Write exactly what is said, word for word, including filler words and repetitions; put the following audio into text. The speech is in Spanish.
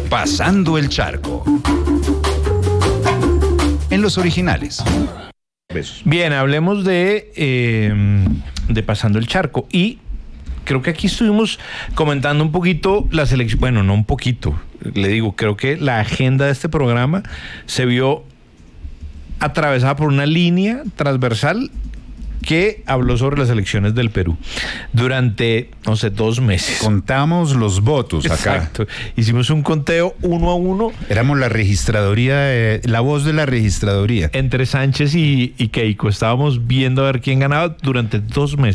Pasando el charco. En los originales. Besos. Bien, hablemos de, eh, de Pasando el Charco. Y creo que aquí estuvimos comentando un poquito la selección. Bueno, no un poquito. Le digo, creo que la agenda de este programa se vio atravesada por una línea transversal que habló sobre las elecciones del Perú durante, no sé, dos meses. Contamos los votos acá. Exacto. Hicimos un conteo uno a uno. Éramos la registraduría, de, la voz de la registraduría. Entre Sánchez y, y Keiko. Estábamos viendo a ver quién ganaba durante dos meses.